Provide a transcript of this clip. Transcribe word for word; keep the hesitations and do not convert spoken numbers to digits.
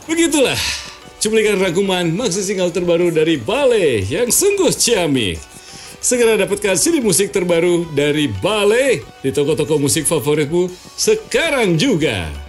Begitulah cuplikan rangkuman maksi single terbaru dari Bale yang sungguh ciamik. Segera dapatkan C D musik terbaru dari Bale di toko-toko musik favoritmu sekarang juga.